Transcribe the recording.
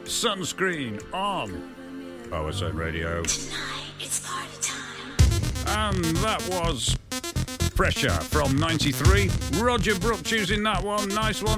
Sunscreen on OSN Radio. Tonight it's party time. And that was Pressure from 93. Roger Brook choosing that one. Nice one.